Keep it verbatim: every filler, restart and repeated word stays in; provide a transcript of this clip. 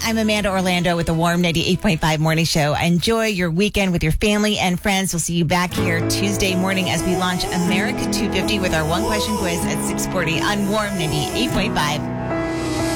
I'm Amanda Orlando with the Warm ninety-eight point five Morning Show. Enjoy your weekend with your family and friends. We'll see you back here Tuesday morning as we launch America two fifty with our one question quiz at six forty on Warm ninety-eight point five.